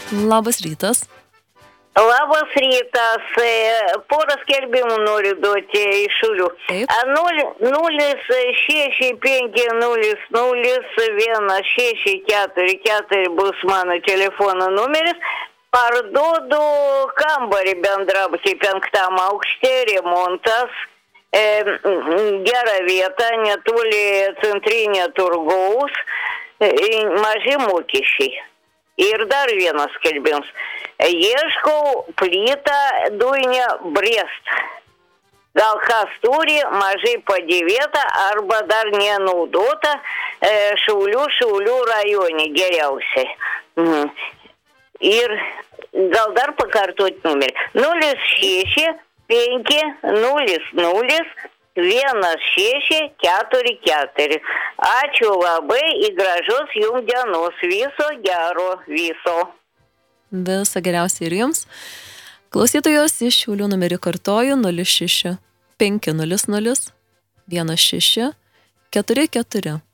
Labas rytas. Labas rytas. Porą skelbimų noriu duoti iš Šiaulių. 065001644 bus mano telefono numeris. Parduodu kambarį bendrabutį 5 aukšte, remontas. Gera vieta, netoli centrinė turgaus, maži mokesčiai. Ir dar vienas skelbimas. Ieškau plytą dujinę Brest. Gal kas turi, mažai padėvėta arba dar nenaudota, Šiaulių rajone geriausiai. Ir gal dar pakartoti numerį. 065001644. Ačiū labai ir gražus jums dienos. Viso gero, viso. Viso geriausia ir jums. Klausytojos iš Šiaulių numerį kartoju 065001644.